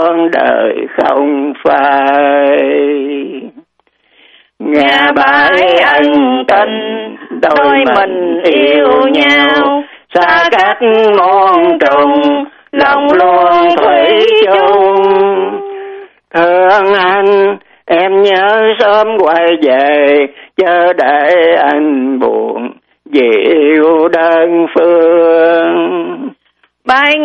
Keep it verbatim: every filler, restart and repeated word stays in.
con đời không phai. Ngã bãi ân tình, đôi mình yêu nhau, xa cách muôn trùng, lòng luôn thủy chung. Thương anh, em nhớ sớm quay về, chớ để anh buồn vì yêu đơn phương. Bài